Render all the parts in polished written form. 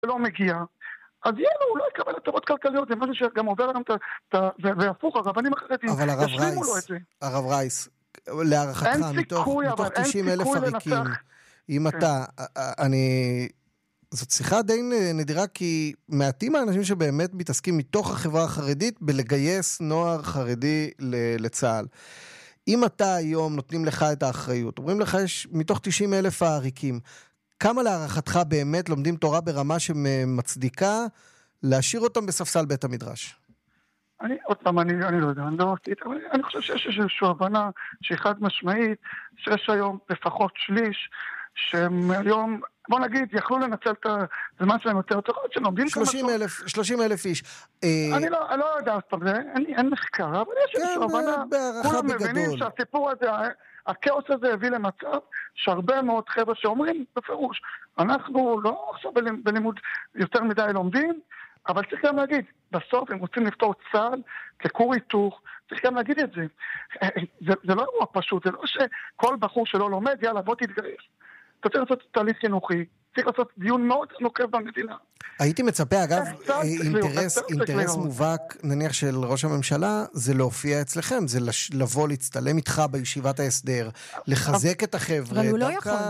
שלא מגיע, אז יהיה לו, הוא לא יקבל הטבות כלכליות, זה משהו שגם עובר עליהם, והפוך, הרבנים החרדים, ישלימו לו את זה. הרב רייס, להערכתך, מתוך 90,000 עריקים, אם אתה, זאת שיחה די נדירה, כי מעטים האנשים שבאמת מתעסקים מתוך החברה החרדית, בלגייס נוער חרדי לצה"ל. אם אתה היום נותנים לך את האחריות, אומרים לך יש מתוך 90,000 העריקים, כמה להערכתך באמת לומדים תורה ברמה שמצדיקה להשאיר אותם בספסל בית המדרש? עוד פעם, אני לא יודע, אני חושב שיש איזושהי הבנה שהיא חד משמעית, שיש היום לפחות שליש, שהם היום, בוא נגיד, יכלו לנצל את הזמן שלהם יותר טוב, שלומדים 30,000 איש. אני לא יודע, אין מחקר, אבל יש איזושהי הבנה, כולם מבינים שהסיפור הזה, הכאוס הזה הביא למצב שהרבה מאוד חבר'ה שאומרים בפירוש, אנחנו לא עכשיו בלימוד יותר מדי לומדים, אבל צריך גם להגיד, בסוף הם רוצים לפתור צה"ל ככור היתוך, צריך גם להגיד את זה. זה לא אירוע פשוט, זה לא שכל בחור שלא לומד, יאללה בוא תתגייס. אתה צריך לעשות תהליך חינוכי, צריך לעשות דיון מאוד נוקב במדינה. הייתי מצפה, אגב, אינטרס מובהק, נניח של ראש הממשלה, זה להופיע אצלכם, זה לבוא להצטלם איתך בישיבת ההסדר, לחזק את החבר'ה, אבל הוא לא יכול,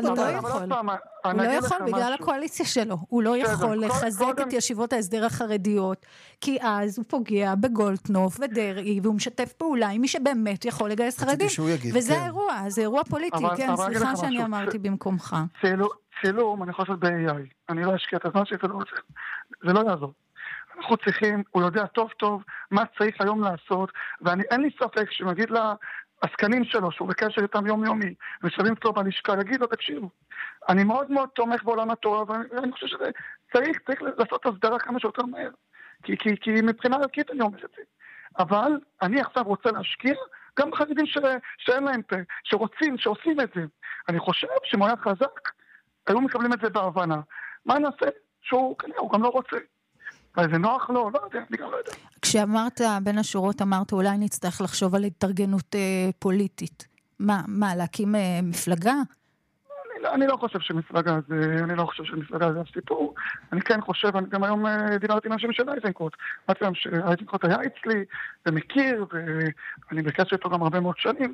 הוא לא יכול בגלל הקואליציה שלו, הוא לא יכול לחזק את ישיבות ההסדר החרדיות, כי אז הוא פוגע בגולדקנופ ודרעי, והוא משתף פעולה עם מי שבאמת יכול לגייס חרדים, וזה האירוע, זה אירוע פוליטי, כן, סליחה שאני אמרתי במקומך. צילום, אני יכול לעשות ב-AI. אני לא אשקיע את הזמן שלי, זה לא יעזור. אנחנו צריכים, הוא יודע טוב טוב מה צריך היום לעשות, ואין לי ספק שמגיד לעסקנים שלו, שהוא בקשר איתם יומיומי, ושבים אצלו בלשכה, יגיד לו, תקשיבו, אני מאוד מאוד תומך בעולם התורה, ואני חושב שזה צריך לעשות הסדרה כמה שיותר מהר. כי מבחינה ערכית אני אומר את זה. אבל אני עכשיו רוצה להשקיע גם בחרדים שאין להם פה, שרוצים, שעושים את זה. אני חושב שהוא היה חזק, היו מקבלים את זה בהבנה. מה נעשה? שהוא כנראה, הוא גם לא רוצה. וזה נוח לו, לא יודע, אני גם לא יודע. כשאמרת, בין השורות אמרת, אולי נצטרך לחשוב על התארגנות פוליטית. מה, להקים מפלגה? אני לא חושב שמפלגה זה הסיפור. אני כן חושב, אני גם היום דיברתי עם אנשים של אייזנקוט. אמרתי להם שאייזנקוט היה אצלי, ומכיר, ואני בקשר איתו גם הרבה מאוד שנים.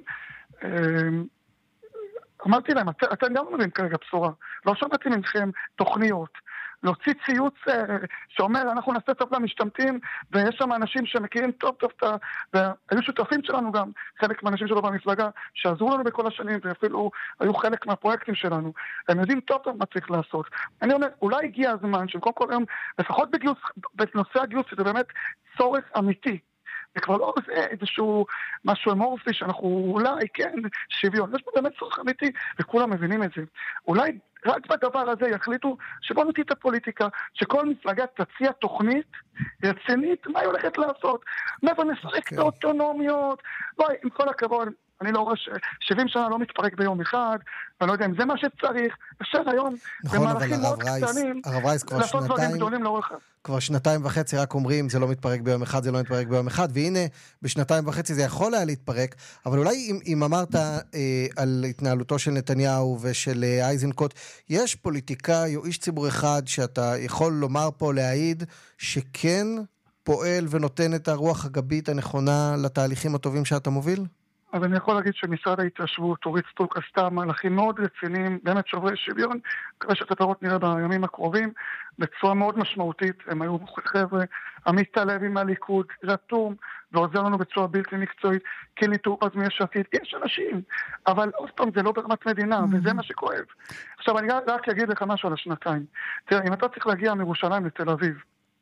אמרתי להם, אתם גם מביאים כרגע בשורה. לא שמעתי מכם תוכניות. להוציא ציוץ שאומר, אנחנו נעשה טוב למשתמטים, ויש שם אנשים שמכירים טוב טוב, והיו שותפים שלנו גם, חלק מהאנשים שלו במפלגה, שעזרו לנו בכל השנים, ואפילו היו חלק מהפרויקטים שלנו. הם יודעים טוב טוב מה צריך לעשות. אני אומר, אולי הגיע הזמן, שקודם כל היום, לפחות בנושא הגיוס, שזה באמת צורך אמיתי. זה כבר לא איזשהו משהו אמורפי שאנחנו אולי, כן, שוויון. יש פה באמת צורך אמיתי, וכולם מבינים את זה. אולי רק בדבר הזה יחליטו שבוא נוציא את הפוליטיקה, שכל מפלגה תציע תוכנית רצינית, מה היא הולכת לעשות? מאיפה נפרק את האוטונומיות? לא, עם כל הכבוד, אני לא רואה ש70 שנה לא מתפרק ביום אחד, ואני לא יודע אם זה מה שצריך, אפשר היום, במהלכים מאוד קטנים, לעשות דברים גדולים לאורך. כבר 2.5 רק אומרים, זה לא מתפרק ביום אחד, זה לא מתפרק ביום אחד, והנה, ב2.5 זה יכול היה להתפרק, אבל אולי אם אמרת על התנהלותו של נתניהו ושל אייזנקוט, יש פוליטיקאי או איש ציבור אחד שאתה יכול לומר פה, להעיד, שכן פועל ונותן את הרוח הגבית הנכונה לתהליכים הטובים שאתה מוביל? אז אני יכול להגיד שמשרד ההתיישבות, אורית סטרוק, עשתה מהלכים מאוד רציניים, באמת שוברי שוויון, מקווה שאת התוצאות נראה בימים הקרובים, בצורה מאוד משמעותית. הם היו חבר'ה, עמית הלוי מהליכוד, רתום, ועוזר לנו בצורה בלתי מקצועית, קינלי טור פז מיש עתיד, יש אנשים, אבל עוד פעם זה לא ברמת מדינה, וזה מה שכואב. עכשיו אני רק אגיד לך משהו על השנתיים. תראה, אם אתה צריך להגיע מירושלים לתל אביב,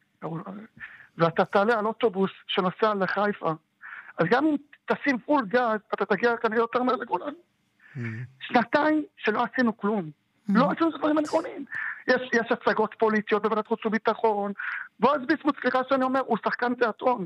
ואתה תעלה על אוטובוס שנוסע לחיפה, אז גם אם תשים פול גז, אתה תגיע כנראה יותר מהר לגולן. שנתיים שלא עשינו כלום. לא עשינו דברים הנכונים. יש הצגות פוליטיות בוועדת חוץ וביטחון. בועז ביסמוט, סליחה שאני אומר, הוא שחקן תיאטרון.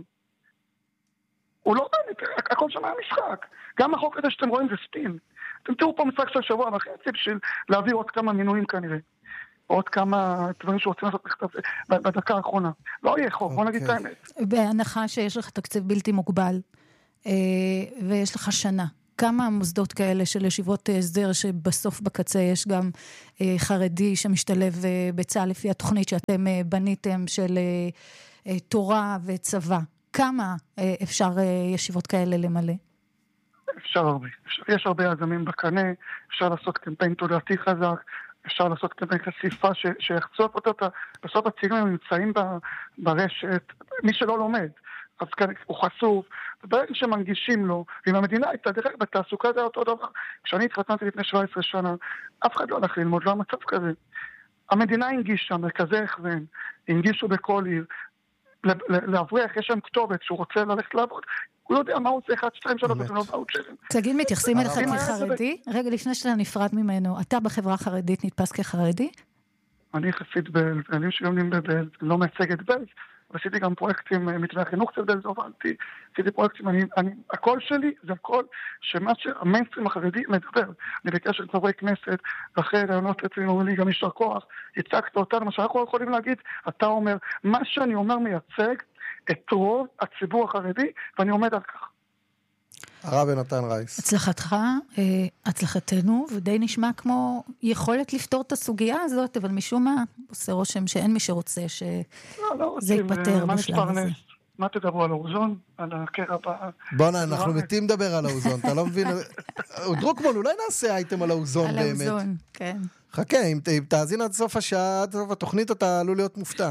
הוא לא באמת, הכל שם היה משחק. גם החוק הזה שאתם רואים זה ספין. אתם תראו פה משחק של שבוע וחצי בשביל להביא עוד כמה מינויים כנראה. עוד כמה דברים שרוצים לעשות בדקה האחרונה. לא יהיה חוק, בוא נגיד את האמת. בהנחה שיש לך תקציב בלתי מוגבל, ויש לך שנה, כמה מוסדות כאלה של ישיבות הסדר שבסוף בקצה יש גם חרדי שמשתלב בצה"ל לפי התוכנית שאתם בניתם של תורה וצבא. כמה אפשר ישיבות כאלה למלא? אפשר הרבה. יש הרבה יזמים בקנה, אפשר לעשות קמפיין תודעתי חזק, אפשר לעשות קמפיין חשיפה שיחצוף אותו, בסוף הצעירים הם נמצאים ברשת, מי שלא לומד, אז כאן הוא חשוף, וברגע שמנגישים לו, ואם המדינה הייתה דרך בתעסוקה זה אותו דבר. כשאני התחתנתי לפני 17 שנה, אף אחד לא הלך ללמוד, לא המצב כזה. המדינה הנגישה, מרכזי הכוון, הנגישו בכל עיר, להבריח, יש שם כתובת שהוא רוצה ללכת לעבוד, הוא יודע מה הוא עושה 1, 2, 3, וזה לא באוצ'רים. תגיד, מתייחסים אליך כחרדי? רגע, לפני שאתה נפרד ממנו, אתה בחברה החרדית נתפס כחרדי? אני חסיד בלז, אני שלומדים בבלז, לא מייצג את בלז, ועשיתי גם פרויקטים, מתווה החינוך של בלז, עשיתי פרויקטים, הקול שלי זה הקול שמה שהמיינסטרים החרדי מדבר. אני בקשר של חברי כנסת, ואחרי רעיונות אצלנו אומרים לי גם יישר כוח, הצגת אותנו, מה שאנחנו יכולים להגיד, אתה אומר, מה שאני אומר מייצג את רוב הציבור החרדי, ואני עומד על כך. הרב יונתן רייס. הצלחתך, הצלחתנו, ודי נשמע כמו יכולת לפתור את הסוגיה הזאת, אבל משום מה עושה רושם שאין מי שרוצה שזה ייפטר בשלב הזה. מה תדברו על האוזון? על הקרע בוא'נה, אנחנו מתים לדבר על האוזון, אתה לא מבין? דרוקמן, אולי נעשה אייטם על האוזון באמת. על האוזון, כן. חכה, אם תאזין עד סוף השעה, עד סוף התוכנית, אתה עלול להיות מופתע.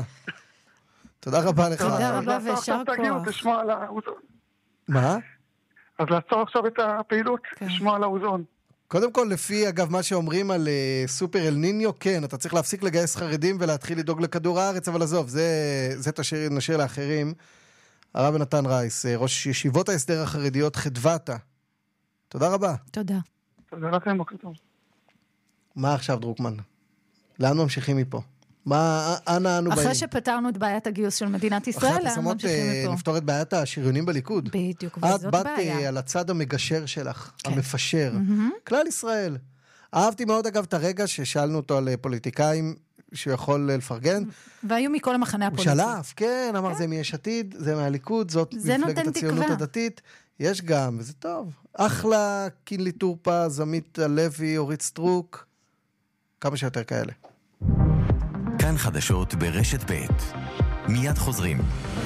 תודה רבה לך. תודה רבה ושר כוח. תשמע על האוזון. מה? אז לעצור עכשיו את הפעילות, תשמע על האוזון. קודם כל, לפי, אגב, מה שאומרים על סופר אל ניניו, כן, אתה צריך להפסיק לגייס חרדים ולהתחיל לדאוג לכדור הארץ, אבל עזוב, זה נשאיר לאחרים. הרב יונתן רייס, ראש ישיבות ההסדר החרדיות חדוותה. תודה רבה. תודה. תודה לכם, בוקר טוב. מה עכשיו, דרוקמן? לאן ממשיכים מפה? מה, אנה אנו באים? אחרי שפתרנו את בעיית הגיוס של מדינת ישראל, לאן ממשיכים מפה? נפתור את בעיית השריונים בליכוד. בדיוק, וזאת בעיה. את באת על הצד המגשר שלך, המפשר. כלל ישראל. אהבתי מאוד, אגב, את הרגע ששאלנו אותו על פוליטיקאים, שהוא יכול לפרגן. והיו מכל המחנה הפוליטי. הוא שלף, כן, אמר, זה מיש עתיד, זה מהליכוד, זאת מפלגת הציונות הדתית. יש גם, וזה טוב. אחלה, קינלי טורפז, עמית הלוי, אורית סטרוק. כמה שיותר כאלה. כאן חדשות ברשת ב' מיד חוזרים.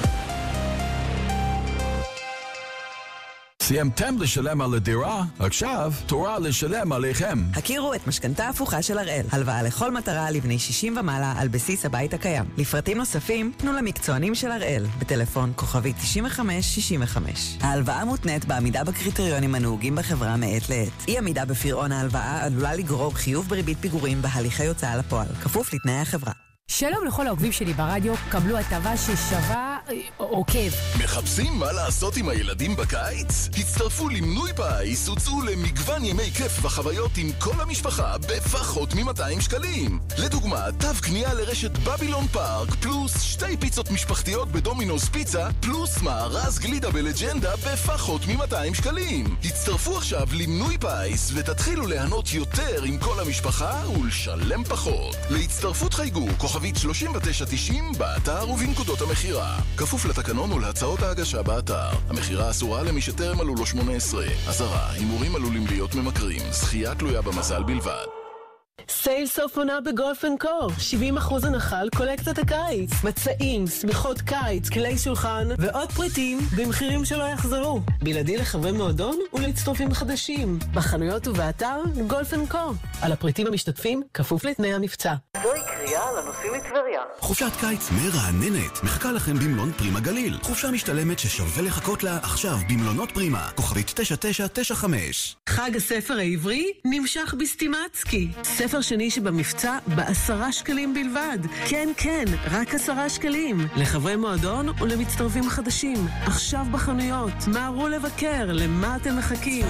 סיימתם לשלם על הדירה? עכשיו תורה לשלם עליכם. הכירו את משכנתה הפוכה של הראל. הלוואה לכל מטרה לבני 60 ומעלה על בסיס הבית הקיים. לפרטים נוספים, פנו למקצוענים של הראל. בטלפון כוכבי 9565. ההלוואה מותנית בעמידה בקריטריונים הנהוגים בחברה מעת לעת. אי עמידה בפירעון ההלוואה עלולה לגרור חיוב בריבית פיגורים בהליכי הוצאה לפועל. כפוף לתנאי החברה. שלום לכל העוקבים שלי ברדיו, קבלו הטבה ששווה עוקב. מחפשים מה לעשות עם הילדים בקיץ? הצטרפו למנוי פיס, הוצאו למגוון ימי כיף וחוויות עם כל המשפחה בפחות מ-200 שקלים. לדוגמה, תו קנייה לרשת בבילון פארק, פלוס 2 פיצות משפחתיות בדומינוס פיצה, פלוס מארז גלידה בלג'נדה בפחות מ-200 שקלים. הצטרפו עכשיו למנוי פיס ותתחילו ליהנות יותר עם כל המשפחה ולשלם פחות. להצטרפות חייגו כוכבית 3990 באתר ובנקודות המחירה. כפוף לתקנון ולהצעות ההגשה באתר. המחירה אסורה למי שטרם מלאו לו 18. 10. הימורים עלולים להיות ממכרים. זכייה תלויה במזל בלבד. סייל סוף עונה בגולף אנד קו. 70% הנחה על קולקציית הקיץ. מצעים, סמיכות קיץ, כלי שולחן ועוד פריטים במחירים שלא יחזרו. בלעדי לחברי מועדון ולהצטרפים חדשים. בחנויות ובאתר גולף אנד קו. על הפריטים המשתתפים כפוף לתנאי המבצע. זוהי קריאה לנוסעים לטבריה. חופשת קיץ מרעננת מחכה לכם במלון פרימה גליל. חופשה משתלמת ששווה לחכות לה עכשיו במלונות פרימה. כוכבית 9995. חג הספר העברי נמשך בסטימצקי. ספר שני שבמבצע ב10 שקלים בלבד. כן, כן, רק 10 שקלים. לחברי מועדון ולמצטרפים חדשים. עכשיו בחנויות. מהרו לבקר, למה אתם מחכים?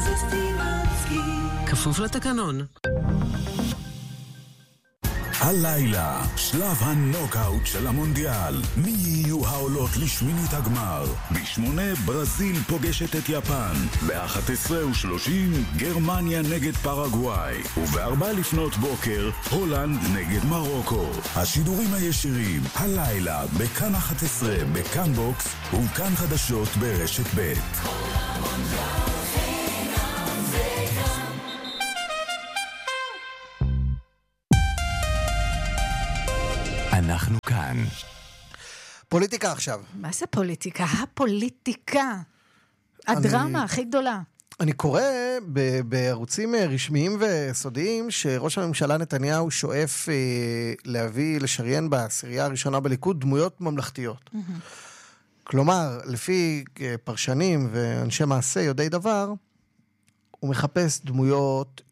כפוף לתקנון. הלילה, שלב הנוקאוט של המונדיאל. מי יהיו העולות לשמינית הגמר? ב8 ברזיל פוגשת את יפן. ב11:30 גרמניה נגד פרגוואי. וב4 לפנות בוקר הולנד נגד מרוקו. השידורים הישירים, הלילה, בכאן 11, בכאן בוקס ובכאן חדשות ברשת ב'. כאן. פוליטיקה עכשיו. מה זה פוליטיקה? הפוליטיקה. הדרמה הכי גדולה. אני קורא בערוצים רשמיים וסודיים שראש הממשלה נתניהו שואף לשריין בעשירייה הראשונה בליכוד דמויות ממלכתיות. כלומר, לפי פרשנים ואנשי מעשה יודעי דבר, הוא מחפש דמויות,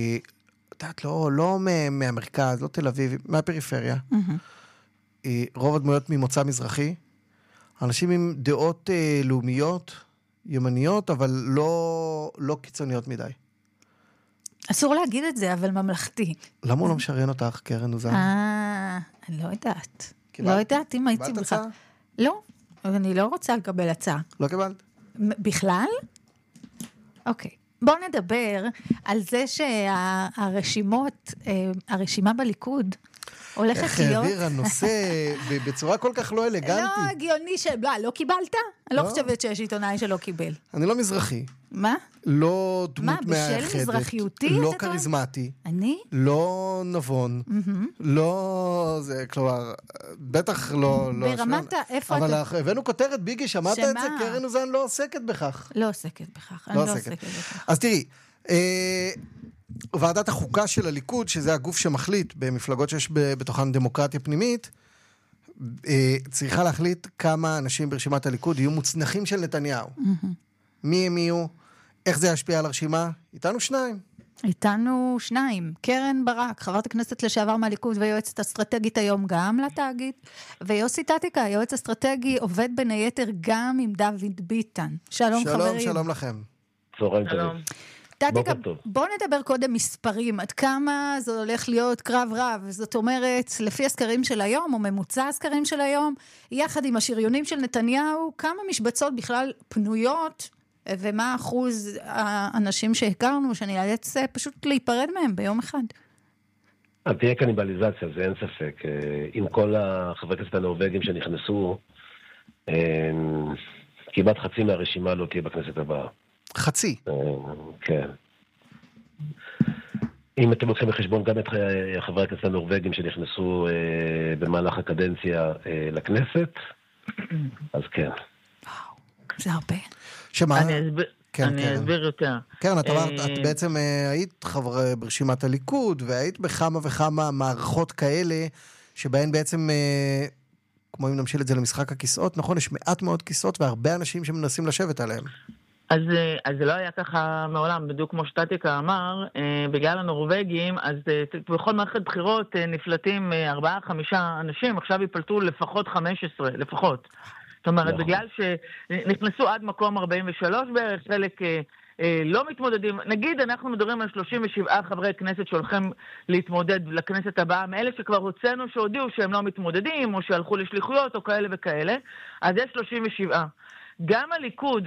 לא מהמרכז, לא תל אביב, מהפריפריה. רוב הדמויות ממוצא מזרחי. אנשים עם דעות לאומיות, ימניות, אבל לא קיצוניות מדי. אסור להגיד את זה, אבל ממלכתי. למה הוא לא משריין אותך, קרן אוזן? אני לא יודעת. לא יודעת אם הייתי בכלל. לא, אני לא רוצה לקבל הצעה. לא קיבלת? בכלל? אוקיי. בואו נדבר על זה שהרשימות, הרשימה בליכוד, הולכת להיות... איך העביר הנושא בצורה כל כך לא אלגנטית. לא הגיוני לא קיבלת? אני לא חושבת שיש עיתונאי שלא קיבל. אני לא מזרחי. מה? לא דמות מאחדת. מה, בשל מזרחיותי? לא כריזמטי. אני? לא נבון. לא... זה, כלומר, בטח לא... ברמת איפה אתה... אבל הבאנו כותרת, ביגי, שמעת את זה? קרן אוזן לא עוסקת בכך. לא עוסקת בכך. אני לא עוסקת בכך. אז תראי, ועדת החוקה של הליכוד, שזה הגוף שמחליט במפלגות שיש בתוכן דמוקרטיה פנימית, צריכה להחליט כמה אנשים ברשימת הליכוד יהיו מוצנחים של נתניהו. מי הם יהיו? איך זה ישפיע על הרשימה? איתנו שניים. קרן ברק, חברת הכנסת לשעבר מהליכוד ויועצת אסטרטגית היום גם לתאגיד, ויוסי טטיקה, יועץ אסטרטגי, עובד בין היתר גם עם דוד ביטן. שלום חברים. שלום לכם. צהריים טובים. טטיקה, בוא נדבר קודם מספרים, עד כמה זה הולך להיות קרב רב, זאת אומרת, לפי הסקרים של היום, או ממוצע הסקרים של היום, יחד עם השריונים של נתניהו, כמה משבצות בכלל פנויות, ומה אחוז האנשים שהכרנו, שאני אאלץ פשוט להיפרד מהם ביום אחד. תהיה קניבליזציה, זה אין ספק. עם כל החברי כנסת הנורווגים שנכנסו, כמעט חצי מהרשימה לא תהיה בכנסת הבאה. חצי? כן. אם אתם לוקחים בחשבון גם את חברי הכנסת הנורווגים שנכנסו במהלך הקדנציה לכנסת, אז כן. וואו, זה הרבה. אני אסביר יותר. כן, את בעצם היית חברה ברשימת הליכוד, והיית בכמה וכמה מערכות כאלה, שבהן בעצם, כמו אם נמשיל את זה למשחק הכיסאות, נכון, יש מעט מאוד כיסאות, והרבה אנשים שמנסים לשבת עליהם. אז זה לא היה ככה מעולם, בדיוק כמו שטטיקה אמר, בגלל הנורווגים, אז בכל מערכת בחירות נפלטים 4-5 אנשים, עכשיו יפלטו לפחות 15, לפחות. זאת אומרת, בגלל שנכנסו עד מקום 43 בערך, חלק לא מתמודדים. נגיד, אנחנו מדברים על 37 חברי כנסת שהולכים להתמודד לכנסת הבאה, מאלה שכבר הוצאנו שהודיעו שהם לא מתמודדים, או שהלכו לשליחויות, או כאלה וכאלה, אז יש 37. גם הליכוד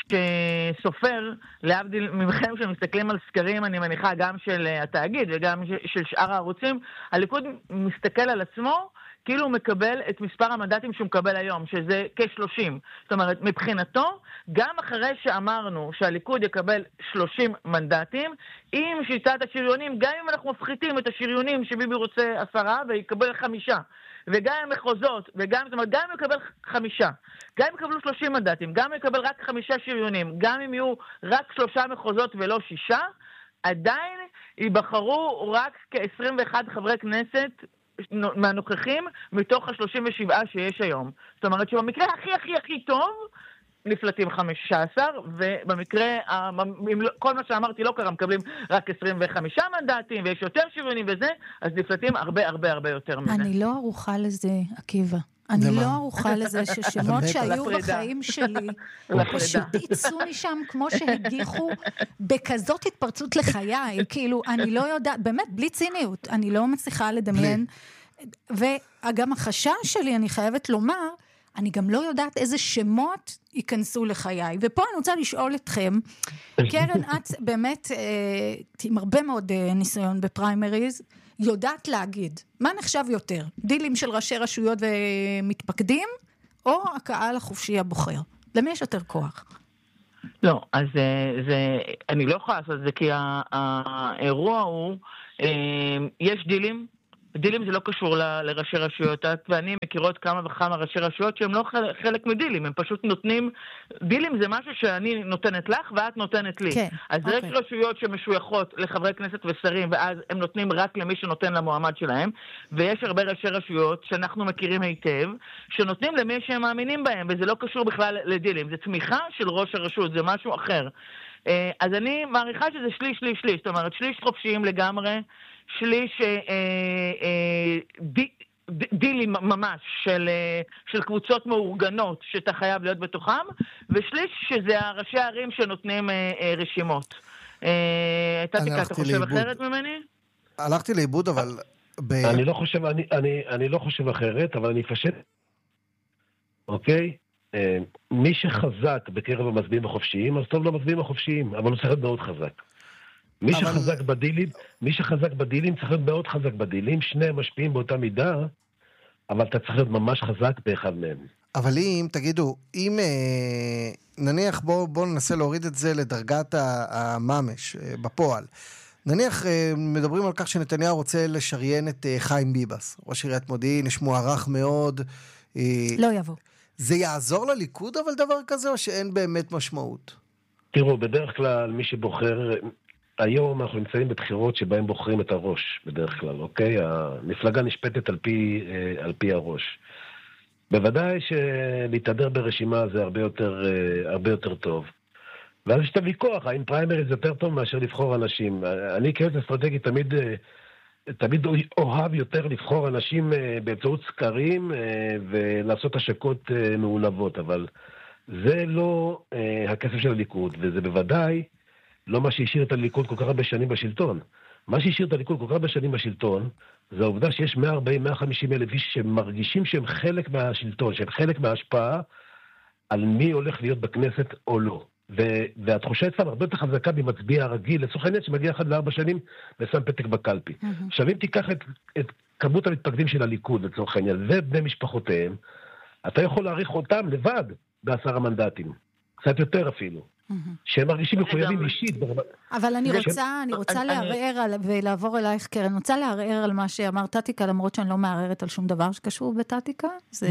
שסופר, להבדיל ממכם שמסתכלים על סקרים, אני מניחה, גם של התאגיד וגם של שאר הערוצים, הליכוד מסתכל על עצמו, כאילו הוא מקבל את מספר המנדטים שהוא מקבל היום, שזה כ-30. זאת אומרת, מבחינתו, גם אחרי שאמרנו שהליכוד יקבל 30 מנדטים, עם שיטת השריונים, גם אם אנחנו מפחיתים את השריונים שביבי רוצה 10 ויקבל 5, וגם עם מחוזות, וגם, זאת אומרת, גם אם יקבל 5, גם אם יקבלו 30 מנדטים, גם אם יקבל רק 5 שריונים, גם אם יהיו רק 3 מחוזות ולא 6, עדיין ייבחרו רק כ-21 חברי כנסת מהנוכחים מתוך ה-37 שיש היום. זאת אומרת שבמקרה הכי טוב נפלטים 15, ובמקרה, כל מה שאמרתי לא קרה, מקבלים רק 25 מנדטים, ויש יותר שריונים וזה, אז נפלטים הרבה יותר מזה. אני לא ארוחה לזה, עקיבא. אני לא ארוחה לזה ששמות שהיו בחיים שלי, פשוט יצאו משם כמו שהגיחו בכזאת התפרצות לחיי, כאילו, אני לא יודעת, באמת, בלי ציניות, אני לא מצליחה לדמיין, וגם החשש שלי, אני חייבת לומר, אני גם לא יודעת איזה שמות ייכנסו לחיי, ופה אני רוצה לשאול אתכם, קרן, את באמת, עם הרבה מאוד ניסיון בפריימריז, יודעת להגיד, מה נחשב יותר? דילים של ראשי רשויות ומתפקדים, או הקהל החופשי הבוחר? למי יש יותר כוח? לא, אז אני לא יכולה לעשות את זה, כי האירוע הוא, יש דילים, דילים זה לא קשור לראשי רשויות, ואני מכירות כמה וכמה ראשי רשויות שהם לא חלק מדילים, הם פשוט נותנים, דילים זה משהו שאני נותנת לך ואת נותנת לי. אז יש רשויות שמשויכות לחברי כנסת ושרים, ואז הם נותנים רק למי שנותן למועמד שלהם, ויש הרבה ראשי רשויות שאנחנו מכירים היטב, שנותנים למי שהם מאמינים בהם, וזה לא קשור בכלל לדילים, זה תמיכה של ראש הרשות, זה משהו אחר. אז אני מעריכה שזה שליש, זאת אומרת, שליש חופשיים לגמרי, שליש דילים ממש של קבוצות מאורגנות שאתה חייב להיות בתוכם, ושליש שזה הראשי הערים שנותנים רשימות. תתיקה, אתה חושב אחרת ממני? הלכתי לאיבוד, אבל... אני לא חושב אחרת, אבל אני אפשט. אוקיי? מי שחזק בקרב המצביעים החופשיים, אז טוב למצביעים החופשיים, אבל הוא צריך להיות מאוד חזק. מי שחזק בדילים צריך להיות מאוד חזק בדילים, שניהם משפיעים באותה מידה, אבל אתה צריך להיות ממש חזק באחד מהם. אבל אם, תגידו, אם נניח בואו ננסה להוריד את זה לדרגת הממש בפועל. נניח מדברים על כך שנתניהו רוצה לשריין את חיים ביבס, ראש עיריית מודיעין, יש מוערך מאוד. לא יבוא. זה יעזור לליכוד אבל דבר כזה, או שאין באמת משמעות? תראו, בדרך כלל מי שבוחר, היום אנחנו נמצאים בבחירות שבהם בוחרים את הראש, בדרך כלל, אוקיי? המפלגה נשפטת על פי הראש. בוודאי שלהתהדר ברשימה זה הרבה יותר טוב. ואז יש את הוויכוח, האם פריימריז יותר טוב מאשר לבחור אנשים. אני כיועץ אסטרטגי תמיד אוהב יותר לבחור אנשים באמצעות סקרים ולעשות השקות מעולבות, אבל זה לא הכסף של הליכוד, וזה בוודאי לא מה שהשאיר את הליכוד כל כך הרבה שנים בשלטון. מה שהשאיר את הליכוד כל כך הרבה שנים בשלטון, זה העובדה שיש 140-150 אלף איש שמרגישים שהם חלק מהשלטון, שהם חלק מההשפעה על מי הולך להיות בכנסת או לא. והתחושה אצלם הרבה יותר חזקה במצביע הרגיל, לצורך העניין שמגיע 1-4 שנים ושם פתק בקלפי. עכשיו אם תיקח את כמות המתפקדים של הליכוד לצורך העניין, ובני משפחותיהם, אתה יכול להעריך אותם לבד ב10 מנדטים. קצת יותר אפילו. שהם מרגישים מחויבים אישית. אבל אני רוצה לערער ולעבור אלייך, קרן, אני רוצה לערער על מה שאמר תתיקה, למרות שאני לא מערערת על שום דבר שקשור בתתיקה.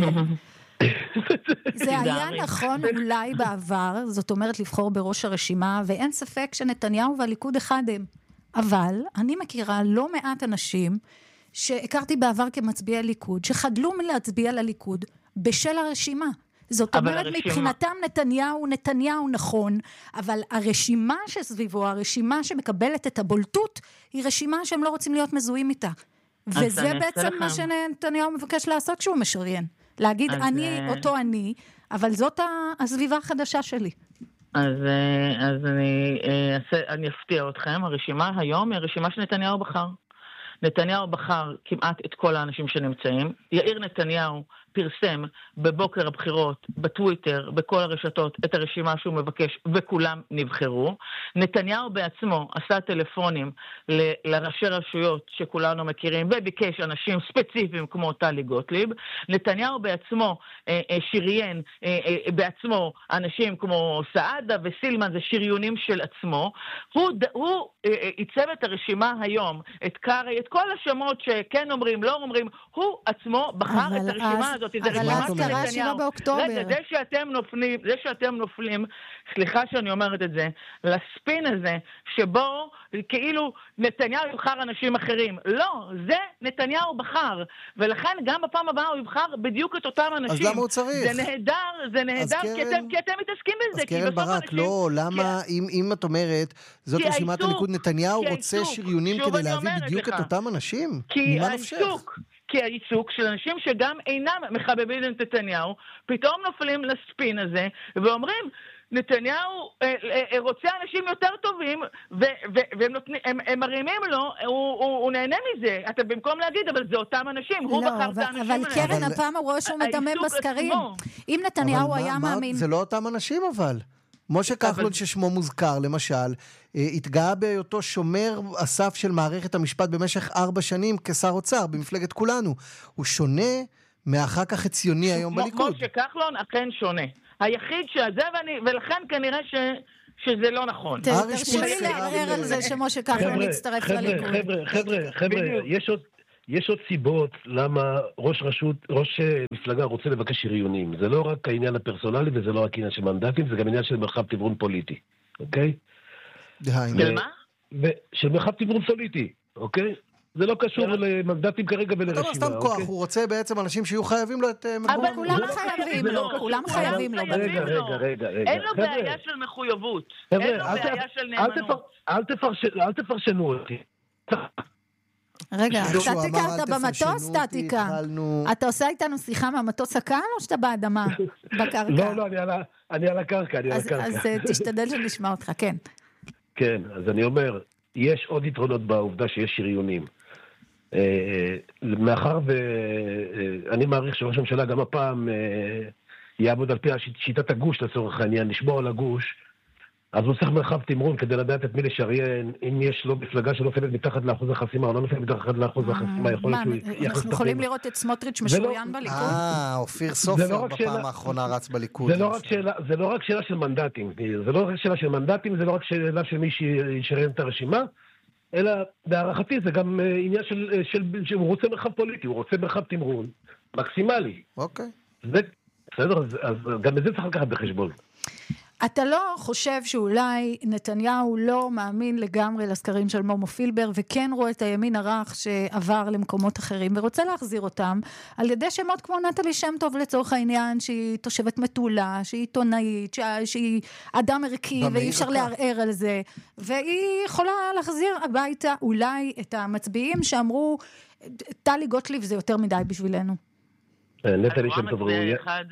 זה היה נכון אולי בעבר, זאת אומרת לבחור בראש הרשימה, ואין ספק שנתניהו והליכוד אחד הם. אבל אני מכירה לא מעט אנשים שהכרתי בעבר כמצביעי ליכוד, שחדלו מלהצביע לליכוד בשל הרשימה. זאת אומרת, מבחינתם נתניהו נכון, אבל הרשימה שסביבו, הרשימה שמקבלת את הבולטות, היא רשימה שהם לא רוצים להיות מזוהים איתה. וזה בעצם מה שנתניהו מבקש לעשות כשהוא משריין. להגיד, אני, אבל זאת הסביבה החדשה שלי. אז אני אפתיע אתכם, הרשימה היום היא הרשימה שנתניהו בחר. נתניהו בחר כמעט את כל האנשים שנמצאים. יאיר נתניהו פרסם בבוקר הבחירות, בטוויטר, בכל הרשתות, את הרשימה שהוא מבקש, וכולם נבחרו. נתניהו בעצמו עשה טלפונים לראשי רשויות שכולנו מכירים, וביקש אנשים ספציפיים כמו טלי גוטליב. נתניהו בעצמו שריין בעצמו אנשים כמו סעדה וסילמן, זה שריונים של עצמו. הוא ייצב את הרשימה היום, את קרי, את כל השמות שכן אומרים, לא אומרים, הוא עצמו בחר את הרשימה הזאת. אבל אז קרה 7 באוקטובר. רגע, זה שאתם נופלים, סליחה שאני אומרת את זה, לספין הזה, שבו כאילו נתניהו יבחר אנשים אחרים. לא, זה נתניהו בחר, ולכן גם בפעם הבאה הוא יבחר בדיוק את אותם אנשים. אז למה הוא צריך? זה נהדר, כי אתם מתעסקים בזה. אז קרן ברק, לא, למה, אם את אומרת, זאת רשימת הליכוד, נתניהו רוצה שריונים כדי להביא בדיוק את אותם אנשים? ממה נפשך? כי העיסוק של אנשים שגם אינם מחבבים את נתניהו, פתאום נופלים לספין הזה, ואומרים, נתניהו רוצה אנשים יותר טובים, והם מרימים לו, הוא נהנה מזה. אתה במקום להגיד, אבל זה אותם אנשים, הוא בחר את האנשים האלה. אבל קרן, הפעם הוא רואה שהוא מדמם בסקרים. אם נתניהו היה מאמין... זה לא אותם אנשים אבל. משה כחלון ששמו מוזכר, למשל, התגאה בהיותו שומר הסף של מערכת המשפט במשך 4 שנים כשר אוצר במפלגת כולנו. הוא שונה מהח"כ החציוני היום בליכוד. משה כחלון אכן שונה. היחיד שזה, ולכן כנראה שזה לא נכון. תרשו לי לערער על זה שמשה כחלון מצטרף לליכוד. חבר'ה, יש עוד סיבות למה ראש מפלגה רוצה לבקש שריונים. זה לא רק העניין הפרסונלי וזה לא רק עניין של מנדטים, זה גם עניין של מרחב תמרון פוליטי, אוקיי? של מה? של מרחב תמרון פוליטי, אוקיי? זה לא קשור למנדטים כרגע ולרשימה. לא סתם כוח, הוא רוצה בעצם אנשים שיהיו חייבים לו את מקום. אבל כולם חייבים לו, כולם חייבים לו. רגע. אין לו בעיה של מחויבות. אין לו בעיה של נאמנות. אל תפרשנו אותי. רגע, סטטיקה, אתה במטוס, סטטיקה. אתה עושה איתנו שיחה מהמטוס הקל או שאתה באדמה, בקרקע? לא, אני על הקרקע, אז תשתדל שנשמע אותך, כן. כן, אז אני אומר, יש עוד יתרונות בעובדה שיש שריונים. מאחר ואני מעריך שראש הממשלה גם הפעם יעבוד על פי שיטת הגוש לצורך העניין, לשמור על הגוש, אז הוא צריך מרחב תמרון כדי לדעת את מי לשריין, אם יש לו מפלגה שנופלת מתחת לאחוז החסימה, או לא נופלת מתחת לאחוז החסימה, יכול להיות שהוא... אנחנו יכולים לראות את סמוטריץ' משוריין בליכוד? אופיר סופר בפעם האחרונה רץ בליכוד. זה לא רק שאלה של מנדטים, זה לא רק שאלה של מנדטים, זה לא רק שאלה של מי שישריין את הרשימה, אלא בהערכתי זה גם עניין שהוא רוצה מרחב פוליטי, הוא רוצה מרחב תמרון מקסימלי. אוקיי. בסדר, אז גם בזה צריך לקחת בחשבון. אתה לא חושב שאולי נתניהו לא מאמין לגמרי לסקרים של מומו פילבר, וכן רואה את הימין הרך שעבר למקומות אחרים, ורוצה להחזיר אותם, על ידי שמות כמו נטלי שם טוב לצורך העניין, שהיא תושבת מטולה, שהיא עיתונאית, שהיא אדם ערכי, ואי אפשר לערער על זה, והיא יכולה להחזיר הביתה אולי את המצביעים שאמרו, טלי גוטליב זה יותר מדי בשבילנו. נטלי שם טוב ראויה.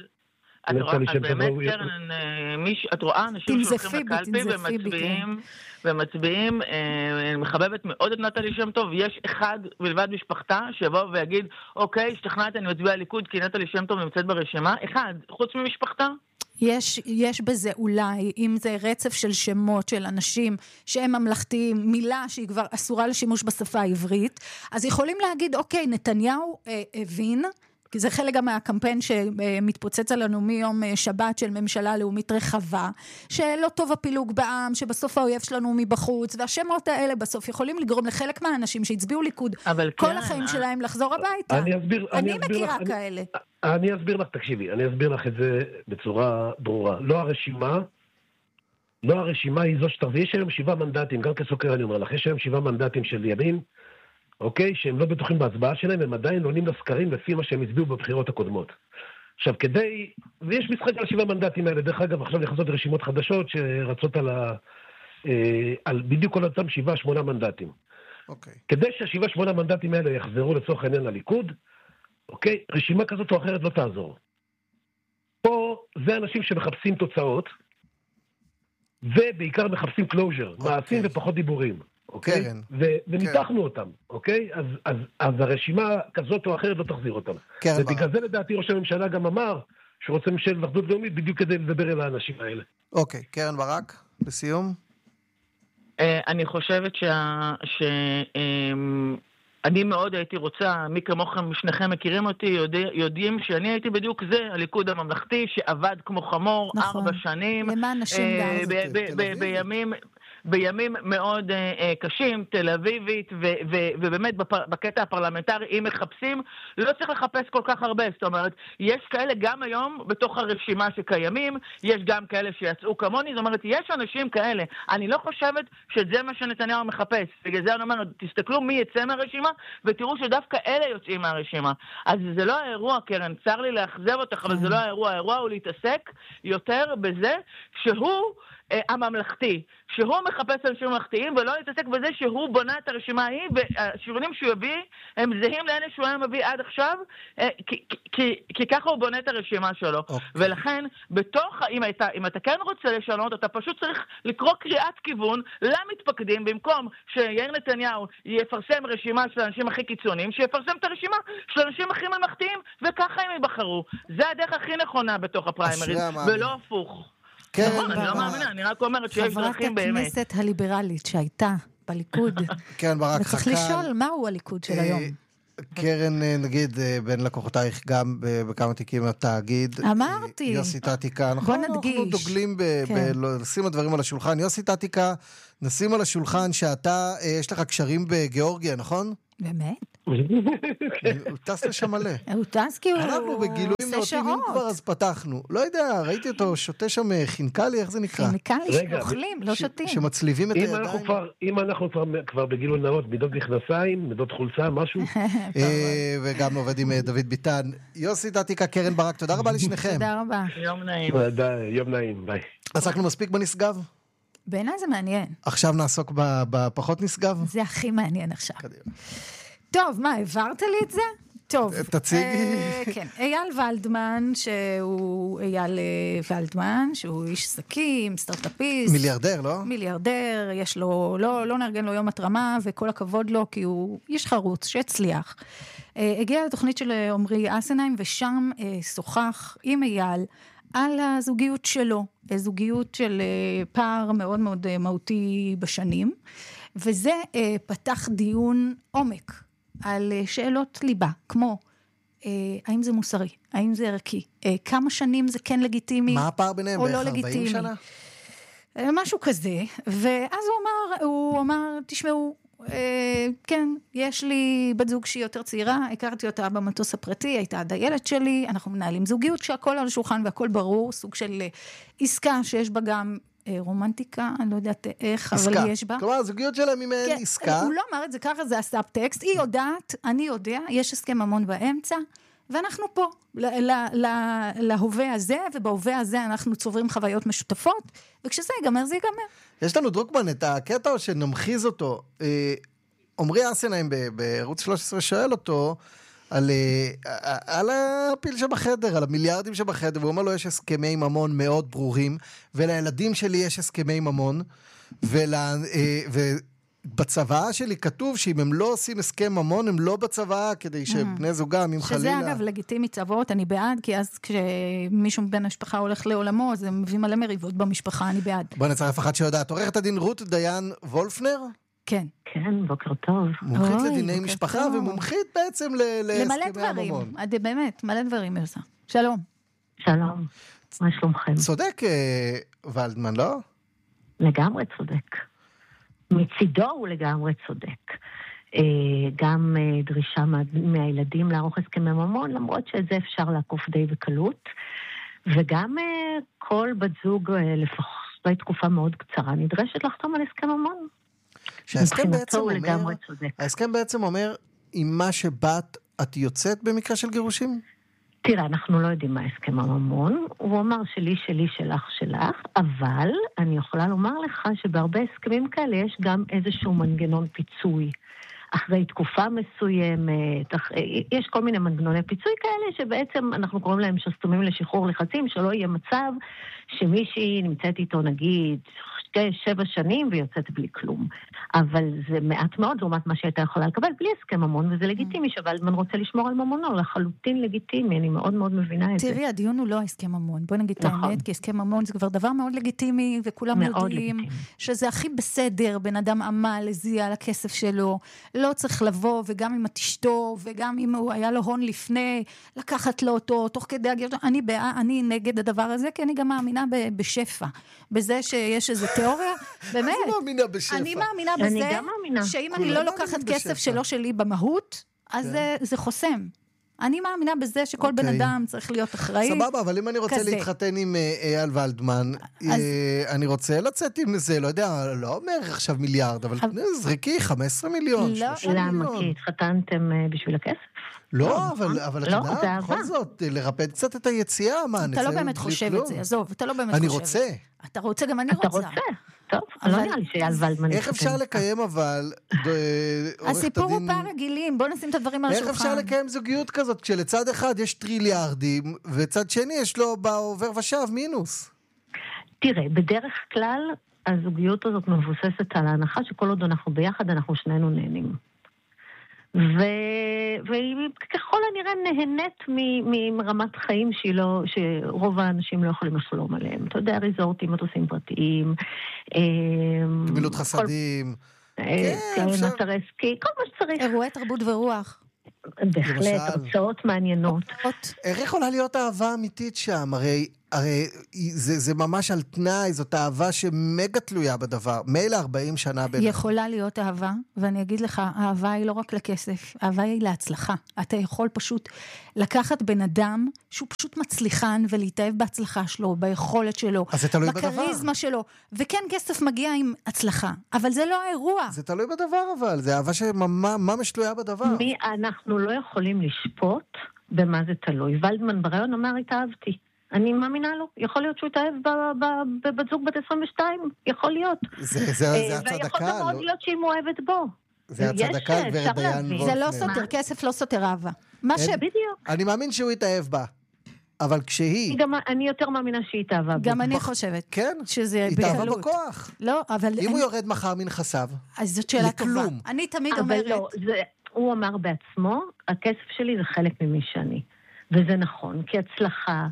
את רואה אנשים שהולכים לקלפי ומצביעים, מחבבת מאוד את נטלי שם טוב, יש אחד בלבד משפחתה שבוא ויגיד, אוקיי, השתכנעת, אני מצביע ליכוד כי נטלי שם טוב נמצאת ברשימה, אחד, חוץ ממשפחתה? יש בזה אולי, אם זה רצף של שמות של אנשים שהם ממלכתיים, מילה שהיא כבר אסורה לשימוש בשפה העברית, אז יכולים להגיד, אוקיי, נתניהו הבין, כי זה חלק גם מהקמפיין שמתפוצץ עלינו מיום שבת של ממשלה לאומית רחבה, שלא טוב הפילוג בעם, שבסוף האויב שלנו מבחוץ, והשמות האלה בסוף יכולים לגרום לחלק מהאנשים שהצביעו ליכוד כל החיים שלהם לחזור הביתה. אני מכירה כאלה. אני אסביר לך, תקשיבי, אני אסביר לך את זה בצורה ברורה. לא הרשימה היא זו שתרוויח. יש היום 7 מנדטים, גם כסוקר אני אומר לך, יש היום 7 מנדטים של ימין, אוקיי, שהם לא בטוחים בהצבעה שלהם, הם עדיין עונים לסקרים לפי מה שהם הצביעו בבחירות הקודמות. עכשיו, ויש משחק על 7 מנדטים האלה, דרך אגב, עכשיו נכנסות רשימות חדשות שרצות על בדיוק כל אותם 7-8 מנדטים. אוקיי. כדי שה7-8 מנדטים האלה יחזרו לצורך העניין לליכוד, אוקיי, רשימה כזאת או אחרת לא תעזור. פה זה אנשים שמחפשים תוצאות, ובעיקר מחפשים קלוז'ר, מעשים ופחות דיבורים. אוקיי? וניתחנו אותם, אוקיי? אז הרשימה כזאת או אחרת לא תחזיר אותם. ובגלל זה לדעתי ראש הממשלה גם אמר שהוא רוצה ממשלת אחדות לאומית בדיוק כדי לדבר אל האנשים האלה. אוקיי, קרן ברק, לסיום. אני חושבת אני מאוד הייתי רוצה, מי כמוכם, שניכם מכירים אותי, יודעים שאני הייתי בדיוק זה, הליכוד הממלכתי שעבד כמו חמור 4 שנים. למען נשים בימים מאוד קשים, תל אביבית, ובאמת בקטע הפרלמנטרי, אם מחפשים, לא צריך לחפש כל כך הרבה. זאת אומרת, יש כאלה גם היום בתוך הרשימה שקיימים, יש גם כאלה שיצאו כמוני, זאת אומרת, יש אנשים כאלה. אני לא חושבת שזה מה שנתניהו מחפש. בגלל זה אני אומר, תסתכלו מי יצא מהרשימה, ותראו שדווקא אלה יוצאים מהרשימה. אז זה לא האירוע, קרן, צר לי לאכזב אותך, אבל זה לא האירוע. האירוע הוא להתעסק יותר בזה שהוא הממלכתי, שהוא מחפש אנשים ממלכתיים, ולא להתעסק בזה שהוא בונה את הרשימה ההיא, והשריונים שהוא יביא הם זהים לאלה שהוא היה מביא עד עכשיו, כי ככה הוא בונה את הרשימה שלו. ולכן, אם אתה כן רוצה לשנות, אתה פשוט צריך לקרוא קריאת כיוון למתפקדים, במקום שיאיר נתניהו יפרסם רשימה של האנשים הכי קיצוניים, שיפרסם את הרשימה של האנשים הכי ממלכתיים, וככה הם ייבחרו. זה הדרך הכי נכונה בתוך הפריימריז, ולא הפוך. נכון, אני לא מאמינה, אני רק אומרת שיש דרכים באמת. חברת הכנסת הליברלית שהייתה בליכוד. קרן ברק חכה. וצריך לשאול מהו הליכוד של היום. קרן, נגיד, בין לקוחותייך גם בכמה תיקים התאגיד. אמרתי. יוסי טטיקה. בוא נדגיש. אנחנו דוגלים לשים הדברים על השולחן. יוסי טטיקה, נשים על השולחן שאתה, יש לך קשרים בגיאורגיה, נכון? באמת? הוא טס לשם מלא. הוא טס כי הוא אנחנו בגילויים נאותים, אם כבר אז פתחנו. לא יודע, ראיתי אותו שותה שם חינקלי, איך זה נקרא? חינקלי שאוכלים, לא שותים. שמצליבים את הידיים. אם אנחנו כבר בגילוי נאות, מידות מכנסיים, מידות חולצה, משהו. וגם עובד עם דוד ביטן. יוסי דתיקה, קרן ברק, תודה רבה לשניכם. תודה רבה. יום נעים. יום נעים, ביי. עסקנו מספיק בנשגב? בעיניי זה מעניין. עכשיו נעסוק בפחות נשגב? זה הכי מעניין עכשיו. טוב, מה, העברת לי את זה? טוב. תציגי. כן, אייל ולדמן, שהוא אייל ולדמן, שהוא איש עסקים, סטארט-אפיסט. מיליארדר, לא? מיליארדר, יש לו, לא נארגן לו יום התרמה, וכל הכבוד לו, כי הוא איש חרוץ, שהצליח. הגיע לתוכנית של עומרי אסנהיים, ושם שוחח עם אייל על הזוגיות שלו, זוגיות של פער מאוד מאוד מהותי בשנים, וזה פתח דיון עומק על שאלות ליבה, כמו האם זה מוסרי, האם זה ערכי, כמה שנים זה כן לגיטימי, מה הפער ביניהם? או לא לגיטימי. שנה? משהו כזה, ואז הוא אמר, תשמעו, כן, יש לי בת זוג שהיא יותר צעירה, הכרתי אותה במטוס הפרטי, הייתה עד הילד שלי, אנחנו מנהלים זוגיות שהכל על השולחן והכל ברור, סוג של עסקה שיש בה גם רומנטיקה, אני לא יודעת איך, אבל יש בה. כלומר, הזוגיות שלהם היא מעין עסקה. הוא לא אמר את זה ככה, זה הסאבטקסט, היא יודעת, אני יודע, יש הסכם ממון באמצע, ואנחנו פה, להווה הזה, ובהווה הזה אנחנו צוברים חוויות משותפות, וכשזה ייגמר, זה ייגמר. יש לנו דרוקמן את הקטע שנמחיז אותו. עומרי אסנהיים בערוץ 13 שואל אותו על הפיל שבחדר, על המיליארדים שבחדר, והוא אומר לו יש הסכמי ממון מאוד ברורים, ולילדים שלי יש הסכמי ממון, ובצבא שלי כתוב שאם הם לא עושים הסכם ממון, הם לא בצבא, כדי שבני זוגם, אם חלילה... שזה אגב לגיטימי צוות, אני בעד, כי אז כשמישהו מבין המשפחה הולך לעולמו, אז הם מביאים מלא מריבות במשפחה, אני בעד. בוא נצרף אחת שיודעת, עורכת הדין רות דיין וולפנר? כן. כן, בוקר טוב. מומחית לדיני משפחה, ומומחית בעצם להסכמי הממון. באמת, מלא דברים עושה. שלום. שלום, מה שלומכם? צודק ולדמן, לא? לגמרי צודק. מצידו הוא לגמרי צודק. גם דרישה מהילדים לערוך הסכמי ממון, למרות שאת זה אפשר לעקוף די בקלות, וגם כל בת זוג לפחות תקופה מאוד קצרה נדרשת לחתום על הסכם ממון. ההסכם בעצם אומר, עם מה שבת את יוצאת במקרה של גירושים? תראה, אנחנו לא יודעים מה הסכם הממון, הוא אומר שלי, שלי, שלך, שלך, אבל אני יכולה לומר לך שבהרבה הסכמים כאלה יש גם איזשהו מנגנון פיצוי. אחרי תקופה מסוימת, יש כל מיני מנגנוני פיצוי כאלה שבעצם אנחנו קוראים להם שסתומים לשחרור לחצים, שלא יהיה מצב שמישהי נמצאת איתו נגיד 7 שנים ויוצאת בלי כלום. אבל זה מעט מאוד לעומת מה שהייתה יכולה לקבל בלי הסכם ממון, וזה לגיטימי שוולדמן רוצה לשמור על ממונו, לחלוטין לגיטימי, אני מאוד מאוד מבינה את זה. תראי, הדיון הוא לא הסכם ממון, בוא נגיד את האמת, כי הסכם ממון זה כבר דבר מאוד לגיטימי, וכולם יודעים שזה הכי בסדר, בן אדם עמל, הזיע על הכסף שלו, לא צריך לבוא, וגם אם את אשתו, וגם אם הוא היה לו הון לפני, לקחת לו אותו, תוך כדי הגיר, אני נגד הדבר הזה, כי אני גם מאמינה בשפע, בזה שיש איזו תיאוריה, באמת. אני מאמינה בשפע. אני מאמינה בזה, שאם אני לא לוקחת כסף שלו שלי במהות, אז זה חוסם. אני מאמינה בזה שכל בן אדם צריך להיות אחראי. סבבה, אבל אם אני רוצה להתחתן עם אייל ולדמן, אני רוצה לצאת עם זה, לא יודע, לא אומר עכשיו מיליארד, אבל זריקי 15 מיליון, 30 מיליון. למה? כי התחתנתם בשביל הכסף? לא, אבל את יודעת, בכל זאת, לרפד קצת את היציאה, מה, אתה לא באמת חושב את זה, עזוב, אתה לא באמת חושב. אני רוצה. אתה רוצה, גם אני רוצה. אתה רוצה. טוב, לא נראה לי שאייל ולדמן... איך אפשר לקיים אבל... הסיפור הוא פער רגילים, בוא נשים את הדברים על השולחן. איך אפשר לקיים זוגיות כזאת, כשלצד אחד יש טריליארדים, וצד שני יש לו בעובר ושב מינוס? תראה, בדרך כלל הזוגיות הזאת מבוססת על ההנחה שכל עוד אנחנו ביחד, אנחנו שנינו נהנים. והיא ככל הנראה נהנית מרמת חיים שרוב האנשים לא יכולים לחלום עליהם. אתה יודע, ריזורטים, מטוסים פרטיים, גמילות חסדים, אתרי סקי, כל מה שצריך. אירועי תרבות ורוח. בהחלט, הרצאות מעניינות. איך יכולה להיות אהבה אמיתית שם? הרי הרי זה ממש על תנאי, זאת אהבה שמגה תלויה בדבר. מילא 40 שנה בין... יכולה להיות אהבה, ואני אגיד לך, האהבה היא לא רק לכסף, האהבה היא להצלחה. אתה יכול פשוט לקחת בן אדם שהוא פשוט מצליחן, ולהתאהב בהצלחה שלו, ביכולת שלו, אז זה תלוי בדבר. בקריזמה שלו. וכן, כסף מגיע עם הצלחה, אבל זה לא האירוע. זה תלוי בדבר, אבל זה אהבה שממש תלויה בדבר. אנחנו לא יכולים לשפוט במה זה תלוי. ולדמן ברעיון אמר, התאהבתי. אני מאמינה לו. יכול להיות שהוא התאהב בבת זוג בת 22. יכול להיות. זה הצד הקל. ויכול גם מאוד להיות שהיא מאוהבת בו. זה הצד הקל גברת דיין וולפנר. זה לא סותר, כסף לא סותר אהבה. בדיוק. אני מאמין שהוא התאהב בה. אבל כשהיא... אני יותר מאמינה שהיא התאהבה בו. גם אני חושבת. כן? שזה התאהבה בכוח. לא, אבל... אם הוא יורד מחר מנכסיו. אז זאת שאלה טובה. אני תמיד אומרת... הוא אמר בעצמו, הכסף שלי זה חלק ממי שאני. וזה נכון, כי הצלחה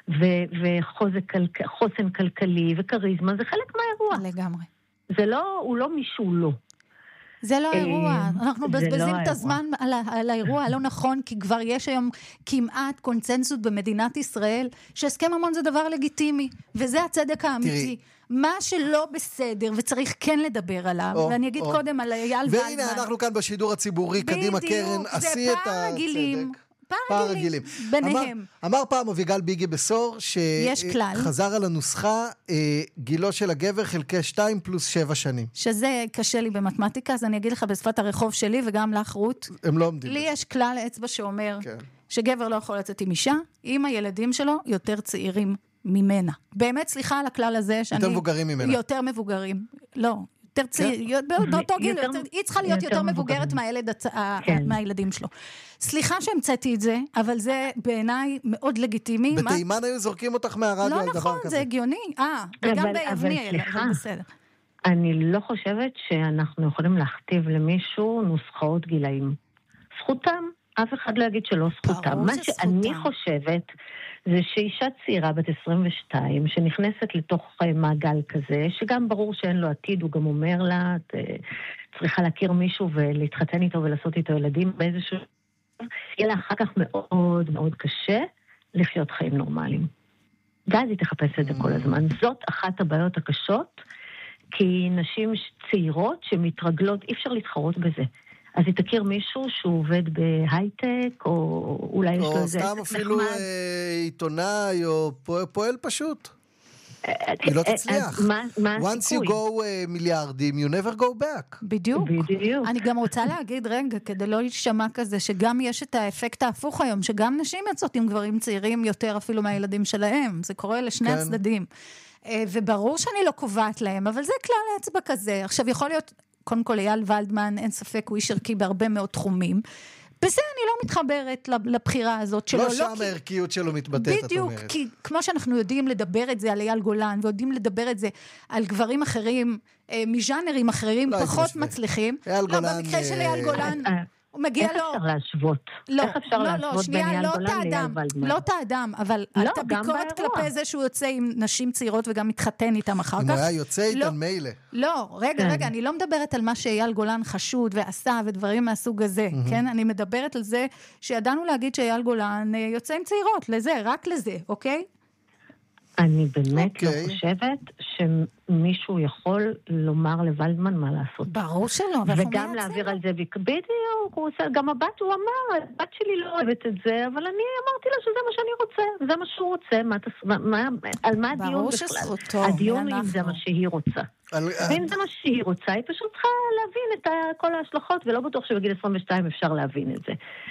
וחוסן כלכלי וקריזמה זה חלק מהאירוע. לגמרי. הוא לא מישהו לא. זה לא האירוע. אנחנו בזבזים את הזמן על האירוע הלא נכון, כי כבר יש היום כמעט קונצנזוס במדינת ישראל, שהסכם ממון זה דבר לגיטימי, וזה הצדק האמיתי. מה שלא בסדר, וצריך כן לדבר עליו, ואני אגיד קודם על אייל ולדמן. והנה אנחנו כאן בשידור הציבורי, קדימה קרן, עשי את הצדק. פער רגילים. ביניהם. אמר פעם אביגל ביגי בסור, שחזר על הנוסחה, גילו של הגבר חלקי 2 פלוס 7 שנים. שזה קשה לי במתמטיקה, אז אני אגיד לך בשפת הרחוב שלי, וגם לך רות. הם לא עומדים. לי יש כלל אצבע שאומר, שגבר לא יכול לצאת עם אישה, אם הילדים שלו יותר צעירים ממנה. באמת סליחה על הכלל הזה, יותר מבוגרים ממנה. יותר מבוגרים. לא. יותר צעיר, באותו גיל, היא צריכה להיות יותר מבוגרת מהילדים שלו. סליחה שהמצאתי את זה, אבל זה בעיניי מאוד לגיטימי. בתימן היו זורקים אותך מהרדיו על דבר כזה. לא נכון, זה הגיוני. וגם ביבניאל, אבל בסדר. אני לא חושבת שאנחנו יכולים להכתיב למישהו נוסחאות גילאים. זכותם, אף אחד לא יגיד שלא זכותם. מה שאני חושבת... זה שאישה צעירה בת 22 שנכנסת לתוך מעגל כזה, שגם ברור שאין לו עתיד, הוא גם אומר לה, את צריכה להכיר מישהו ולהתחתן איתו ולעשות איתו ילדים באיזשהו... יהיה לה אחר כך מאוד מאוד קשה לחיות חיים נורמליים. ואז היא תחפש את זה כל הזמן. זאת אחת הבעיות הקשות, כי נשים צעירות שמתרגלות, אי אפשר להתחרות בזה. אז היא תכיר מישהו שהוא עובד בהייטק, או אולי יש לו איזה... או סתם אפילו עיתונאי, או פועל פשוט. היא לא תצליח. Once you go מיליארדים, you never go back. בדיוק. אני גם רוצה להגיד, רגע, כדי לא להישמע כזה, שגם יש את האפקט ההפוך היום, שגם נשים יוצאות עם גברים צעירים יותר אפילו מהילדים שלהם. זה קורה לשני הצדדים. וברור שאני לא קובעת להם, אבל זה כלל האצבע כזה. עכשיו יכול להיות... קודם כל, אייל ולדמן, אין ספק, הוא איש ערכי בהרבה מאוד תחומים. בזה אני לא מתחברת לבחירה הזאת שלו. לא שם הערכיות שלו מתבטאת, את אומרת. בדיוק, כי כמו שאנחנו יודעים לדבר את זה על אייל גולן, ויודעים לדבר את זה על גברים אחרים, מז'אנרים אחרים, פחות מצליחים. אייל גולן... לא, במקרה של אייל גולן... איך אפשר להשוות? איך אפשר להשוות בין אייל גולן לאייל ולדמן? לא את האדם, אבל אתה ביקורת כלפי זה שהוא יוצא עם נשים צעירות וגם מתחתן איתם אחר כך. אם הוא היה יוצא איתן מילא. לא, רגע, אני לא מדברת על מה שאייל גולן חשוד ועשה ודברים מהסוג הזה, כן? אני מדברת על זה שידענו להגיד שאייל גולן יוצא עם צעירות, לזה, רק לזה, אוקיי? אני באמת לא חושבת שמישהו יכול לומר לוולדמן מה לעשות. ברור שלא. וגם להעביר על זה בדיוק, גם הבת הוא אמר, הבת שלי לא אוהבת את זה, אבל אני אמרתי לה שזה מה שאני רוצה, זה מה שהוא רוצה, על מה הדיון בכלל? ברור שזכותו. הדיון אם זה מה שהיא רוצה. ואם זה מה שהיא רוצה, היא פשוט צריכה להבין את כל ההשלכות, ולא בטוח שבגיל 22 אפשר להבין את זה.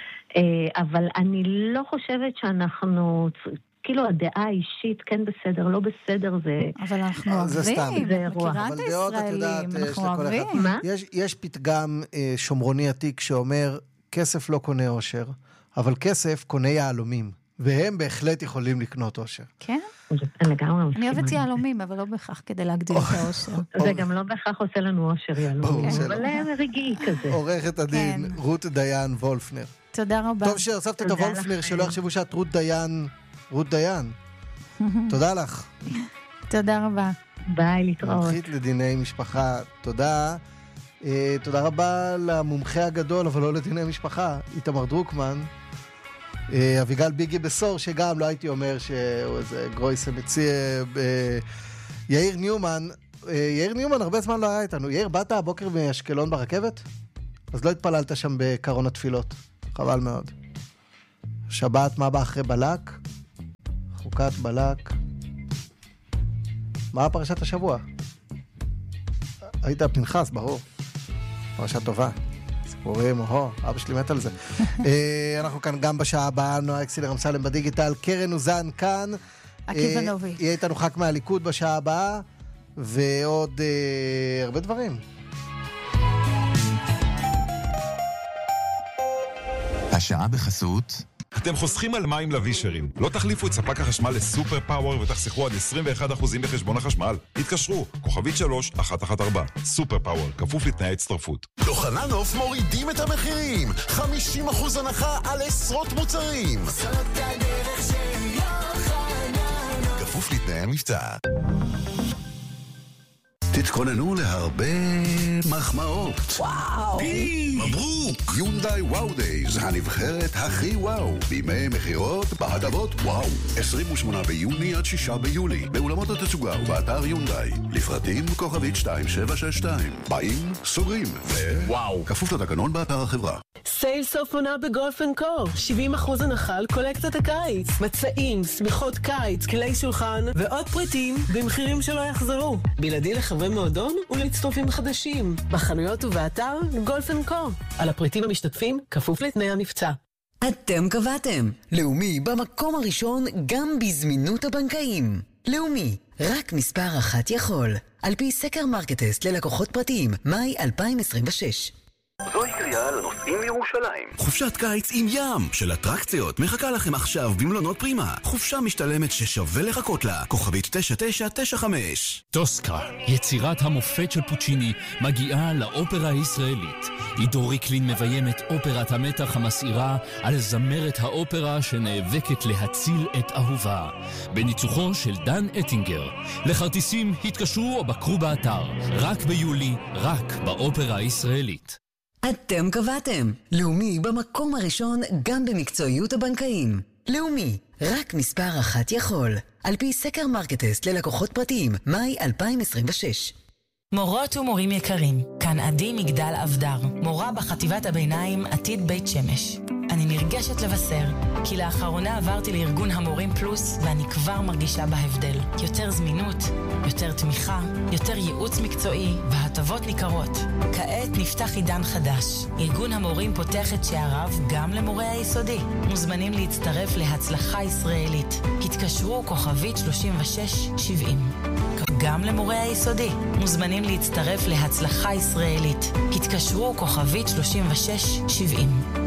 אבל אני לא חושבת שאנחנו... כאילו הדעה האישית, כן בסדר, לא בסדר, זה... אבל אנחנו אוהבים, מכירה את הישראלים, אנחנו אוהבים. יש פתגם שומרוני עתיק שאומר, כסף לא קונה אושר, אבל כסף קונה יהלומים, והם בהחלט יכולים לקנות אושר. כן? אני אוהבת יהלומים, אבל לא בכך כדי להגדיל את האושר. זה גם לא בכך עושה לנו אושר יהלומים, אבל רגעי כזה. עורכת הדין, רות דיין וולפנר. תודה רבה. טוב שהוספת את הוולפנר, שלא יחשבו שאת רות דיין, תודה לך. תודה רבה. ביי, להתראות. מומחית לדיני משפחה, תודה. תודה רבה למומחה הגדול, אבל לא לדיני משפחה, איתמר דרוקמן. אביגל ביגי בסור, שגם לא הייתי אומר שהוא איזה גרויס מציע. יאיר ניומן הרבה זמן לא היה איתנו. יאיר, באת הבוקר מאשקלון ברכבת? אז לא התפללת שם בקרון התפילות. חבל מאוד. שבת, מה בא אחרי בלק? חוקת בלק. מה פרשת השבוע? היית פנחס, ברור. פרשה טובה. סיפורים, אבא שלי מת על זה. אנחנו כאן גם בשעה הבאה, נועה אקסילר אמסלם בדיגיטל, קרן אוזן כאן. עקיבא נובי. יהיה איתנו ח"כ מהליכוד בשעה הבאה, ועוד הרבה דברים. השעה בחסות. אתם חוסכים על מים לווישרים. לא תחליפו את ספק החשמל לסופר פאוור ותחסכו עד 21% בחשבון החשמל. התקשרו, כוכבית 3114. סופר פאוור, כפוף לתנאי הצטרפות. יוחננוף מורידים את המחירים. 50% הנחה על עשרות מוצרים. זאת הדרך של יוחננוף. כפוף לתנאי המבצע. תתכוננו להרבה מחמאות. וואו! מברוק! יונדאי וואו דייז, הנבחרת הכי וואו. בימי מחירות בהטבות וואו. 28 ביוני עד 6 ביולי. באולמות התצוגה ובאתר יונדאי. לפרטים כוכבית 2762. באים, סוגרים. וואו! כפוף לתקנון באתר החברה. סייל סוף עונה בגולף אנד קו. 70% הנחה על קולקציית הקיץ. מצעים, שמיכות קיץ, כלי שולחן ועוד פריטים במחירים שלא יחזרו. בלעדי לחברי מועדון ולהצטרפים חדשים. בחנויות ובאתר גולף אנד קו. על הפריטים המשתתפים כפוף לתנאי המבצע. אתם קבעתם. לאומי במקום הראשון גם בזמינות הבנקאים. לאומי, רק מספר אחת יכול. על פי סקר מרקטסט ללקוחות פרטיים, מאי 2026. זוהי קריאה לנוסעים מירושלים. חופשת קיץ עם ים של אטרקציות מחכה לכם עכשיו במלונות פרימה. חופשה משתלמת ששווה לחכות לה. כוכבית 9995. טוסקה, יצירת המופת של פוצ'יני, מגיעה לאופרה הישראלית. עידו ריקלין מביים את אופרת המתח המסעירה על זמרת האופרה שנאבקת להציל את אהובה. בניצוחו של דן אטינגר. לכרטיסים התקשרו או בקרו באתר. רק ביולי, רק באופרה הישראלית. אתם קבעתם. לאומי במקום הראשון גם במקצועיות הבנקאים. לאומי, רק מספר אחת יכול. על פי סקר מרקטסט ללקוחות פרטיים, מאי 2026. מורות ומורים יקרים, כאן עדי מגדל אבדר, מורה בחטיבת הביניים עתיד בית שמש. אני נרגשת לבשר, כי לאחרונה עברתי לארגון המורים פלוס, ואני כבר מרגישה בהבדל. יותר זמינות, יותר תמיכה, יותר ייעוץ מקצועי, והטבות ניכרות. כעת נפתח עידן חדש. ארגון המורים פותח את שעריו גם למורי היסודי. מוזמנים להצטרף להצלחה ישראלית. התקשרו כוכבית 3670. גם למורי היסודי. מוזמנים להצטרף להצלחה ישראלית. התקשרו כוכבית 3670.